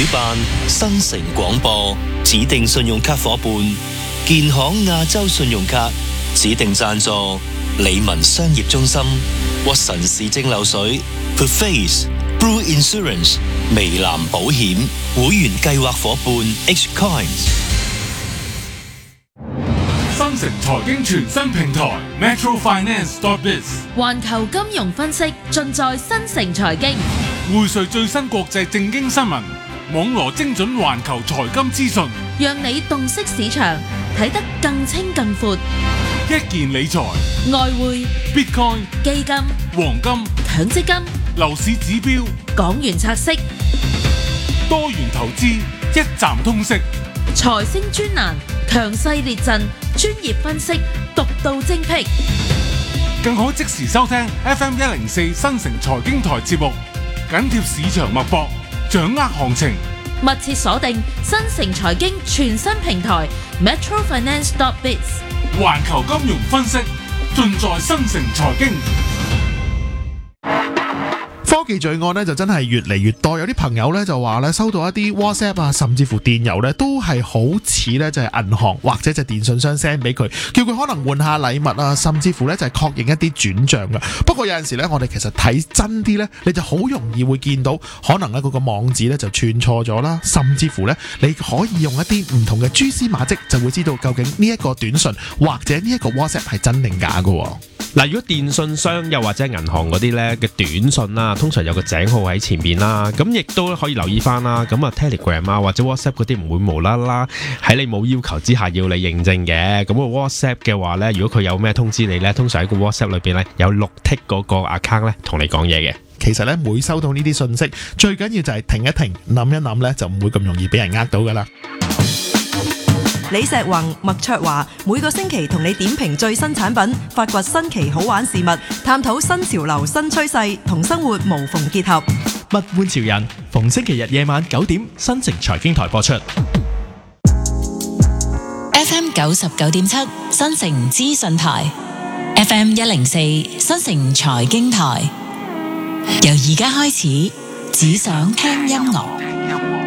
辦新城廣播指定信用卡伙伴建行亞洲信用卡指定贊助理文商業中心、屈臣氏蒸餾水、Put Face、Blue Insurance、微藍保險會員計劃伙伴 H Coins。 新城財經全新平台 Metro Finance.biz， 環球金融分析盡在新城財經， 匯萃最新國際政經新聞，網羅精準環球財金資訊， 讓你洞悉市場，睇得更清更闊。 一鍵理財、 外匯、 Bitcoin、 基金、 黃金、 強積金、 樓市指標、 港元拆息、 多元投資，一站通識。 財星專欄，強勢列陣，專業分析，獨到精闢。 更可即時收聽 FM104 新城財經台節目，緊貼市場脈搏，掌握行情。 密切鎖定新城財經全新平台 Metro Finance.biz， 環球金融分析盡在新城財經。 科技罪案咧就真係越嚟越多，有啲朋友咧就話咧收到一啲 WhatsApp 啊，甚至乎電郵咧都係好似咧就係銀行或者就電信商 send 俾佢，叫佢可能換下禮物啊，甚至乎咧就係確認一啲轉賬噶。不過有陣時咧，我哋其實睇真啲咧，你就好容易會見到可能咧嗰個網址咧就串錯咗啦，甚至乎咧你可以用一啲唔同嘅蛛絲馬跡，就會知道究竟呢一個短信或者呢一個 WhatsApp 係真定假噶。 嗱，如果電信商又或者銀行嗰啲咧嘅短信啦，通常有個井號喺前邊啦，咁亦都可以留意翻啦。咁啊 Telegram 啊或者 WhatsApp 嗰啲唔會無啦啦喺你冇要求之下要你認證嘅。咁個 WhatsApp 嘅話咧，如果佢有咩通知你咧，通常喺個 WhatsApp 裏邊咧有綠剔嗰個 account 咧同你講嘢嘅。 其實咧每收到呢啲信息，最緊要就係停一停，諗一諗咧，就唔會咁容易俾人呃到噶啦。 李石宏、麥卓華每個星期同你點評最新產品，發掘新奇好玩事物，探討新潮流新趨勢，同生活無縫結合。 物玩潮人，逢星期日夜晚9點，新城財經台播出。 FM 99.7新城資訊台 ，FM 104新城財經台。由而家開始，只想聽音樂。